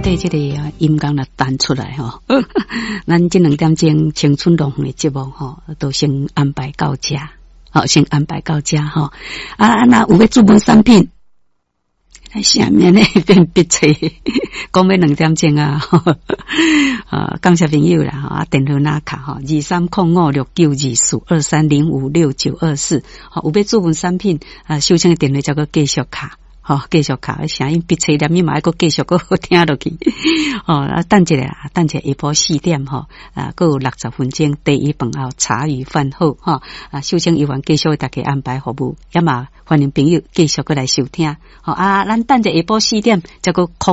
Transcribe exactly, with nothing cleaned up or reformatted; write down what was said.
底这个音乐来弹出来吼，咱这两点钟青春龙的节目吼，都先安排到这，好，先安排到这吼。啊，那有要注文产品，下面呢变笔册，讲要两点钟啊，啊，感谢朋友啦，啊，电话那卡哈，二三零五六九二四二三零五六九二四，好，有要注文产品啊，收听的电话叫做继续卡。好、哦，继续卡，声音笔册念，你嘛还佫继续佫好听落去。哦，啊，等一下啊，等一下下晡四点吼，啊，佫有六十分钟第一饭后茶余饭后哈，啊，秀清医院继续为大家安排服务，也嘛欢迎朋友继续佫来收听。好、哦、啊，咱等一下下晡四点再佫。